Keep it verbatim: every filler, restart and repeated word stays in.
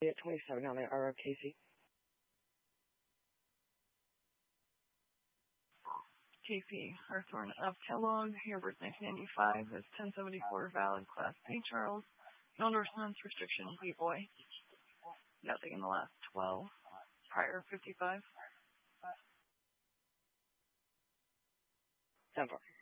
at twenty-seven on the R O K C. Casey Hawthorne of Kellogg, year birth nineteen ninety-five, is ten seventy-four valid, Class B, Charles. No endorsements, restriction, B-boy. Nothing in the last twelve. Prior fifty-five. Denver.